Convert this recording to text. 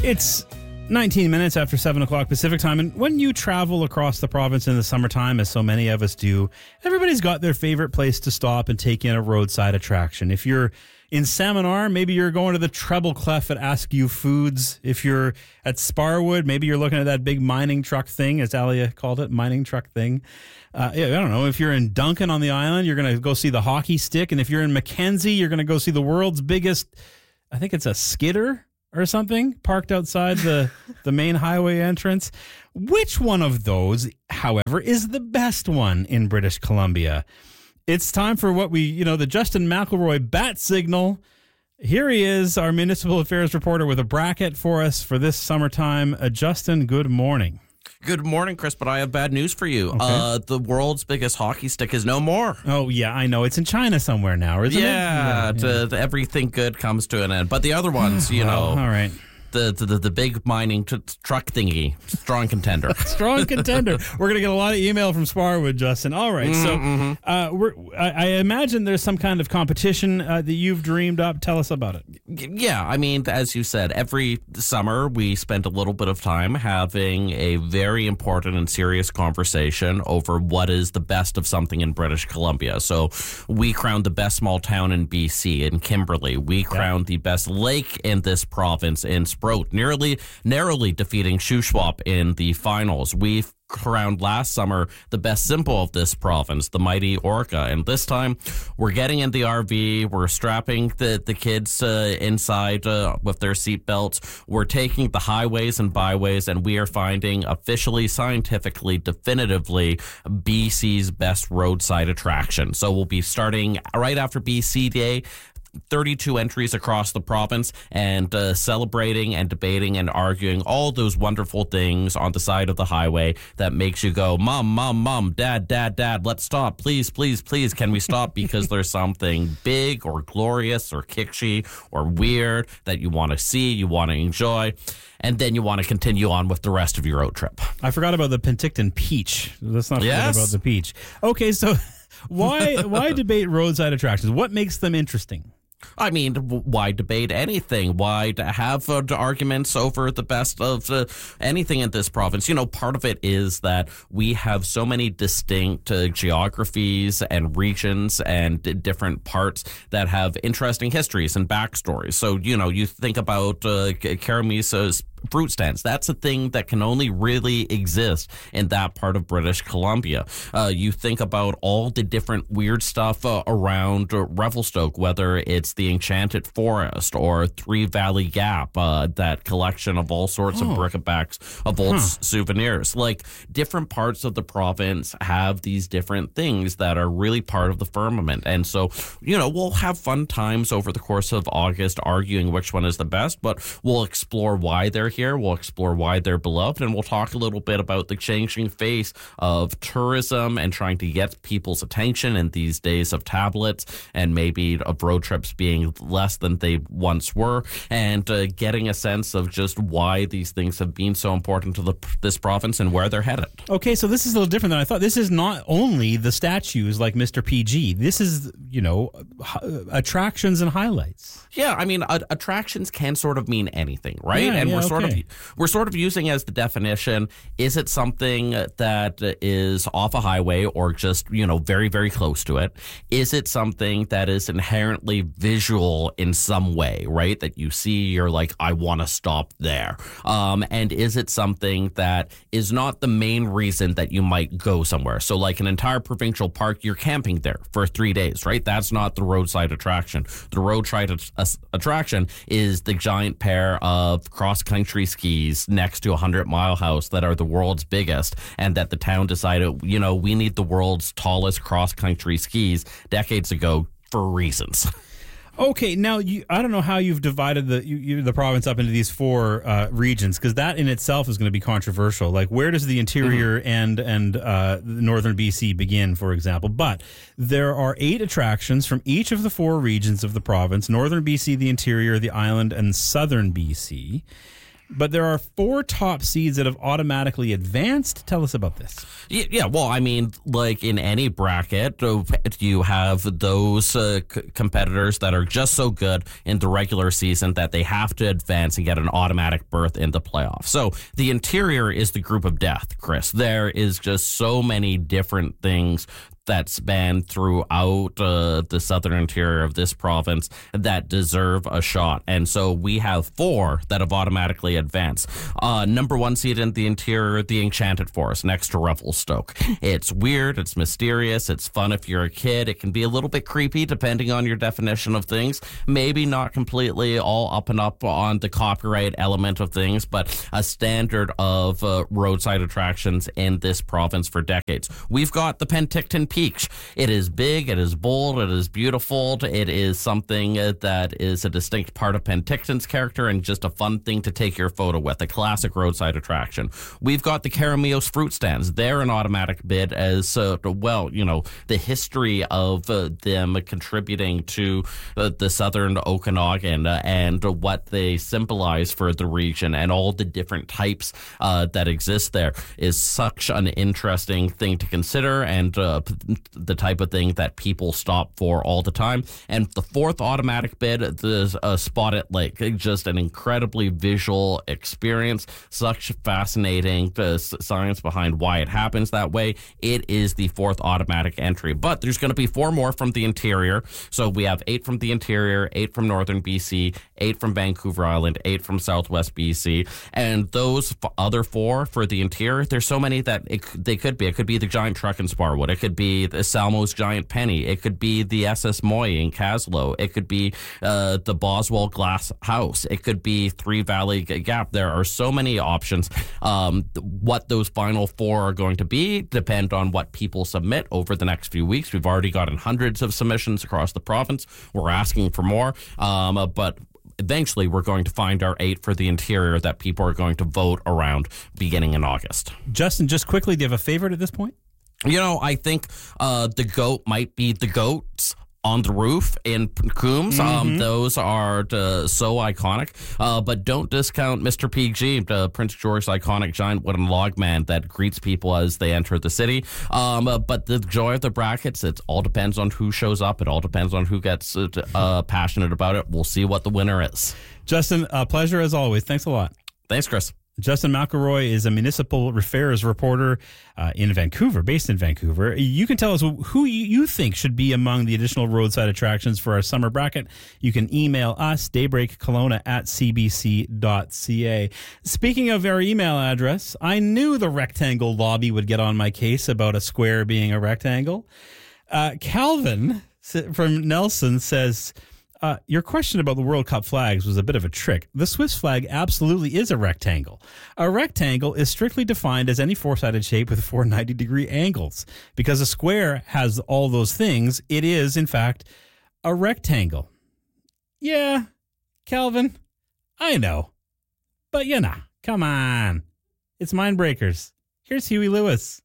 It's 19 minutes after 7 o'clock Pacific time, and when you travel across the province in the summertime, as so many of us do, everybody's got their favorite place to stop and take in a roadside attraction. If you're in Salmonar, maybe you're going to the Treble Clef at Askew Foods. If you're at Sparwood, maybe you're looking at that big mining truck thing, as Alia called it, mining truck thing. I don't know. If you're in Duncan on the island, you're going to go see the hockey stick. And if you're in Mackenzie, you're going to go see the world's biggest, I think it's a skidder or something, parked outside the main highway entrance. Which one of those, however, is the best one in British Columbia? It's time for the Justin McElroy bat signal. Here he is, our municipal affairs reporter with a bracket for us for this summertime. Justin, good morning. Good morning, Chris, but I have bad news for you. Okay. The world's biggest hockey stick is no more. Oh, yeah, I know. It's in China somewhere now, isn't it? Yeah. Everything good comes to an end. But the other ones, all right. The big mining truck thingy, strong contender. Strong contender. We're going to get a lot of email from Sparwood, Justin. All right. I imagine there's some kind of competition that you've dreamed up. Tell us about it. Yeah. I mean, as you said, every summer we spend a little bit of time having a very important and serious conversation over what is the best of something in British Columbia. So we crowned the best small town in BC, in Kimberley. We crowned the best lake in this province in Sproat, narrowly defeating Shuswap in the finals. We've crowned last summer the best symbol of this province, the mighty Orca. And this time, we're getting in the RV, we're strapping the kids inside with their seatbelts, we're taking the highways and byways, and we are finding officially, scientifically, definitively BC's best roadside attraction. So we'll be starting right after BC Day, 32 entries across the province, and celebrating and debating and arguing all those wonderful things on the side of the highway that makes you go, Mom, Mom, Mom, Dad, Dad, Dad, let's stop. Please, please, please, can we stop? Because there's something big or glorious or kitschy or weird that you want to see, you want to enjoy, and then you want to continue on with the rest of your road trip. I forgot about the Penticton Peach. Let's not forget about the peach. Okay, so why debate roadside attractions? What makes them interesting? I mean, why debate anything? Why have arguments over the best of anything in this province? Part of it is that we have so many distinct geographies and regions and different parts that have interesting histories and backstories. So, you think about Karamisa's fruit stands. That's a thing that can only really exist in that part of British Columbia. You think about all the different weird stuff around Revelstoke, whether it's the Enchanted Forest or Three Valley Gap, that collection of all sorts of bric-a-bracs of old souvenirs. Like, different parts of the province have these different things that are really part of the firmament. And so, we'll have fun times over the course of August arguing which one is the best, but we'll explore why they're here. We'll explore why they're beloved, and we'll talk a little bit about the changing face of tourism and trying to get people's attention in these days of tablets and maybe of road trips being less than they once were, and getting a sense of just why these things have been so important to this province and where they're headed. Okay, so this is a little different than I thought. This is not only the statues like Mr. PG. This is, attractions and highlights. Yeah, I mean, attractions can sort of mean anything, right? And we're sort of using as the definition, is it something that is off a highway or just, very, very close to it? Is it something that is inherently visual in some way, right? That you see, you're like, I want to stop there. And is it something that is not the main reason that you might go somewhere? So like an entire provincial park, you're camping there for 3 days, right? That's not the roadside attraction. The roadside attraction is the giant pair of cross-country skis next to a 100-mile house that are the world's biggest, and that the town decided, we need the world's tallest cross-country skis decades ago for reasons. Okay, now I don't know how you've divided the province up into these four regions, because that in itself is going to be controversial. Like, where does the interior and northern BC begin, for example? But there are 8 attractions from each of the 4 regions of the province: northern BC, the interior, the island, and southern BC. but there are 4 top seeds that have automatically advanced. Tell us about this. Yeah, well, I mean, like in any bracket, you have those competitors that are just so good in the regular season that they have to advance and get an automatic berth in the playoffs. So the interior is the group of death, Chris. There is just so many different things that span throughout the southern interior of this province that deserve a shot. And so we have 4 that have automatically advanced. Number 1 seed in the interior, the Enchanted Forest, next to Revelstoke. It's weird, it's mysterious, it's fun if you're a kid. It can be a little bit creepy depending on your definition of things. Maybe not completely all up and up on the copyright element of things, but a standard of roadside attractions in this province for decades. We've got the Penticton Peak. It is big, it is bold, it is beautiful. It is something that is a distinct part of Penticton's character and just a fun thing to take your photo with, a classic roadside attraction. We've got the Karamios fruit stands. They're an automatic bid as, the history of them contributing to the southern Okanagan and what they symbolize for the region and all the different types that exist there is such an interesting thing to consider and the type of thing that people stop for all the time. And the 4th automatic bid, the Spotted Lake, just an incredibly visual experience, such fascinating science behind why it happens that way. It is the 4th automatic entry, but there's going to be 4 more from the interior. So we have 8 from the interior, 8 from northern BC, 8 from Vancouver Island, 8 from southwest BC, and those other 4 for the interior, there's so many that they could be. It could be the Giant Truck in Sparwood. It could be the Salmo's Giant Penny. It could be the SS Moy in Caslow. It could be the Boswell Glass House. It could be Three Valley Gap. There are so many options. What those final 4 are going to be depend on what people submit over the next few weeks. We've already gotten hundreds of submissions across the province. We're asking for more, but eventually we're going to find our 8 for the interior that people are going to vote around beginning in August. Justin, just quickly, do you have a favorite at this point? I think the goat might be the goats on the roof in Coombs. Those are so iconic. But don't discount Mr. PG, Prince George's iconic giant wooden log man that greets people as they enter the city. But the joy of the brackets, it all depends on who shows up. It all depends on who gets passionate about it. We'll see what the winner is. Justin, a pleasure as always. Thanks a lot. Thanks, Chris. Justin McElroy is a municipal affairs reporter in Vancouver, based in Vancouver. You can tell us who you think should be among the additional roadside attractions for our summer bracket. You can email us, daybreakkelowna@cbc.ca. Speaking of our email address, I knew the rectangle lobby would get on my case about a square being a rectangle. Calvin from Nelson says, your question about the World Cup flags was a bit of a trick. The Swiss flag absolutely is a rectangle. A rectangle is strictly defined as any four-sided shape with 4 90-degree angles. Because a square has all those things, it is, in fact, a rectangle. Yeah, Calvin, I know. But come on. It's Mindbreakers. Here's Huey Lewis.